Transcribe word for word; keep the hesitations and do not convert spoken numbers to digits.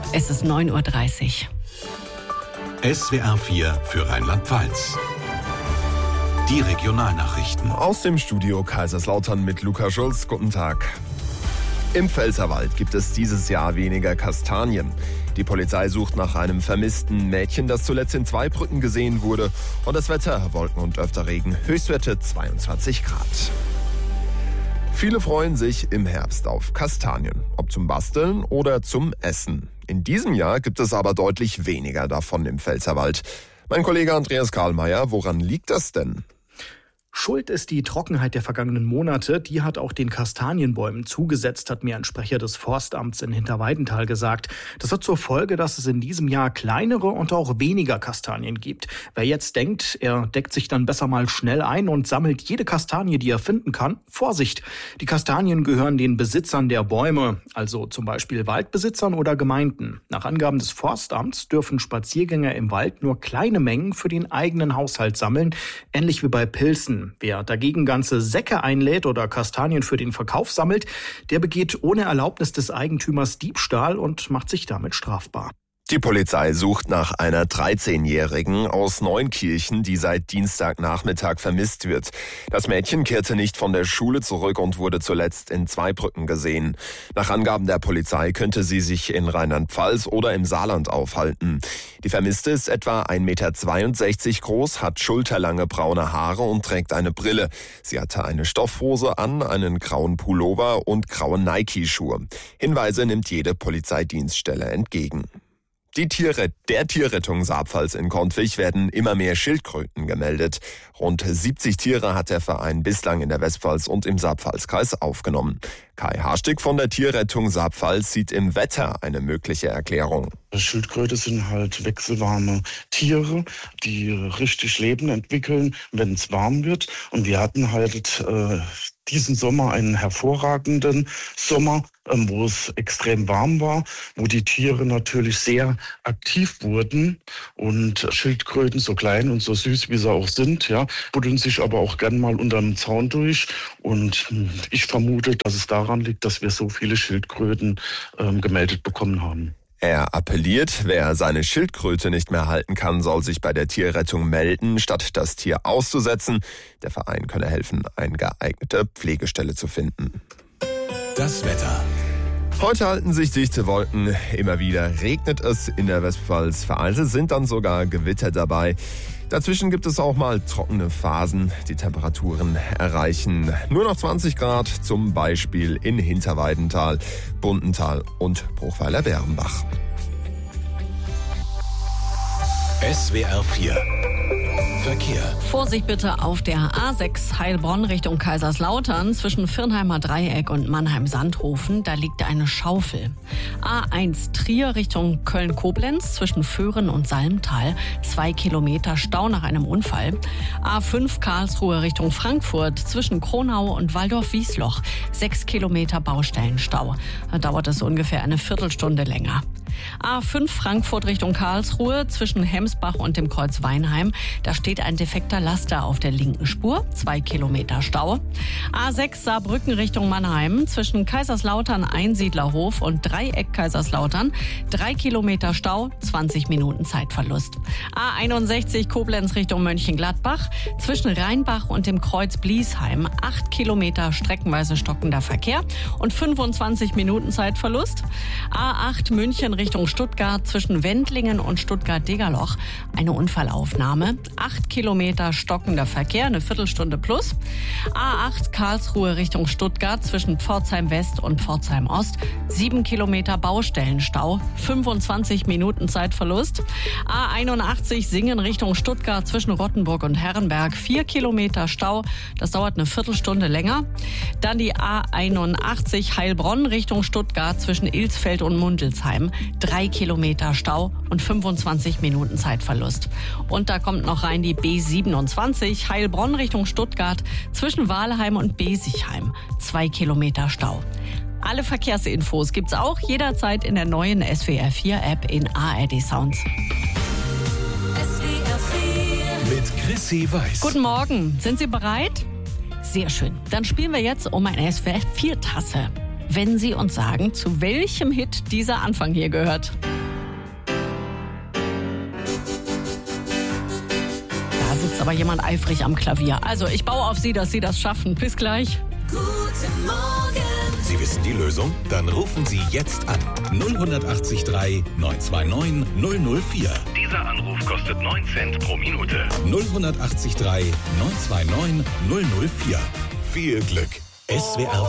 Es ist neun Uhr dreißig. S W R vier für Rheinland-Pfalz. Die Regionalnachrichten. Aus dem Studio Kaiserslautern mit Luca Schulz. Guten Tag. Im Pfälzerwald gibt es dieses Jahr weniger Kastanien. Die Polizei sucht nach einem vermissten Mädchen, das zuletzt in Zweibrücken gesehen wurde. Und das Wetter, Wolken und öfter Regen, Höchstwerte zweiundzwanzig Grad. Viele freuen sich im Herbst auf Kastanien, ob zum Basteln oder zum Essen. In diesem Jahr gibt es aber deutlich weniger davon im Pfälzerwald. Mein Kollege Andreas Karlmeier, woran liegt das denn? Schuld ist die Trockenheit der vergangenen Monate. Die hat auch den Kastanienbäumen zugesetzt, hat mir ein Sprecher des Forstamts in Hinterweidenthal gesagt. Das hat zur Folge, dass es in diesem Jahr kleinere und auch weniger Kastanien gibt. Wer jetzt denkt, er deckt sich dann besser mal schnell ein und sammelt jede Kastanie, die er finden kann, Vorsicht! Die Kastanien gehören den Besitzern der Bäume, also zum Beispiel Waldbesitzern oder Gemeinden. Nach Angaben des Forstamts dürfen Spaziergänger im Wald nur kleine Mengen für den eigenen Haushalt sammeln, ähnlich wie bei Pilzen. Wer dagegen ganze Säcke einlädt oder Kastanien für den Verkauf sammelt, der begeht ohne Erlaubnis des Eigentümers Diebstahl und macht sich damit strafbar. Die Polizei sucht nach einer dreizehnjährigen aus Neunkirchen, die seit Dienstagnachmittag vermisst wird. Das Mädchen kehrte nicht von der Schule zurück und wurde zuletzt in Zweibrücken gesehen. Nach Angaben der Polizei könnte sie sich in Rheinland-Pfalz oder im Saarland aufhalten. Die Vermisste ist etwa ein Meter zweiundsechzig groß, hat schulterlange braune Haare und trägt eine Brille. Sie hatte eine Stoffhose an, einen grauen Pullover und graue Nike-Schuhe. Hinweise nimmt jede Polizeidienststelle entgegen. Die Tiere der Tierrettung Saarpfalz in Kontwig werden immer mehr Schildkröten gemeldet. Rund siebzig Tiere hat der Verein bislang in der Westpfalz und im Saarpfalzkreis aufgenommen. Kai Harstig von der Tierrettung Saarpfalz sieht im Wetter eine mögliche Erklärung. Schildkröte sind halt wechselwarme Tiere, die richtig Leben entwickeln, wenn es warm wird. Und wir hatten halt äh, diesen Sommer einen hervorragenden Sommer, ähm, wo es extrem warm war, wo die Tiere natürlich sehr aktiv wurden. Und Schildkröten, so klein und so süß wie sie auch sind, ja, buddeln sich aber auch gern mal unterm Zaun durch. Und ich vermute, dass es daran liegt, dass wir so viele Schildkröten ähm, gemeldet bekommen haben. Er appelliert, wer seine Schildkröte nicht mehr halten kann, soll sich bei der Tierrettung melden, statt das Tier auszusetzen. Der Verein könne helfen, eine geeignete Pflegestelle zu finden. Das Wetter. Heute halten sich dichte Wolken, immer wieder regnet es in der Westpfalz, vereinzelt sind dann sogar Gewitter dabei. Dazwischen gibt es auch mal trockene Phasen. Die Temperaturen erreichen nur noch zwanzig Grad, zum Beispiel in Hinterweidenthal, Bundenthal und Bruchweiler-Bärenbach. S W R vier Verkehr. Vorsicht bitte auf der A sechs Heilbronn Richtung Kaiserslautern zwischen Firnheimer Dreieck und Mannheim-Sandhofen. Da liegt eine Schaufel. A eins Trier Richtung Köln-Koblenz zwischen Föhren und Salmtal. Zwei Kilometer Stau nach einem Unfall. A fünf Karlsruhe Richtung Frankfurt zwischen Kronau und Waldorf-Wiesloch. Sechs Kilometer Baustellenstau. Da dauert es ungefähr eine Viertelstunde länger. A fünf Frankfurt Richtung Karlsruhe zwischen Hemsbach und dem Kreuz Weinheim. Da steht ein defekter Laster auf der linken Spur. Zwei Kilometer Stau. A sechs Saarbrücken Richtung Mannheim zwischen Kaiserslautern Einsiedlerhof und Dreieck Kaiserslautern. Drei Kilometer Stau, zwanzig Minuten Zeitverlust. A einundsechzig Koblenz Richtung Mönchengladbach zwischen Rheinbach und dem Kreuz Bliesheim. Acht Kilometer streckenweise stockender Verkehr und fünfundzwanzig Minuten Zeitverlust. A acht München Richtung Stuttgart zwischen Wendlingen und Stuttgart-Degerloch. Eine Unfallaufnahme. Acht Kilometer stockender Verkehr, eine Viertelstunde plus. A acht Karlsruhe Richtung Stuttgart zwischen Pforzheim West und Pforzheim Ost. Sieben Kilometer Baustellenstau, fünfundzwanzig Minuten Zeitverlust. A einundachtzig Singen Richtung Stuttgart zwischen Rottenburg und Herrenberg. Vier Kilometer Stau, das dauert eine Viertelstunde länger. Dann die A einundachtzig Heilbronn Richtung Stuttgart zwischen Ilsfeld und Mundelsheim. Drei Kilometer Stau und fünfundzwanzig Minuten Zeitverlust. Und da kommt noch rein die B siebenundzwanzig Heilbronn Richtung Stuttgart zwischen Wahlheim und Besigheim. Zwei Kilometer Stau. Alle Verkehrsinfos gibt's auch jederzeit in der neuen S W R vier App in A R D Sounds. S W R vier mit Chrissy Weiß. Guten Morgen. Sind Sie bereit? Sehr schön. Dann spielen wir jetzt um eine S W R vier Tasse. Wenn Sie uns sagen, zu welchem Hit dieser Anfang hier gehört. sitzt aber jemand eifrig am Klavier. Also ich baue auf Sie, dass Sie das schaffen. Bis gleich. Guten Morgen. Sie wissen die Lösung? Dann rufen Sie jetzt an. null acht drei neun zwei neun null null vier. Dieser Anruf kostet neun Cent pro Minute. null acht drei neun zwei neun null null vier. Viel Glück. S W R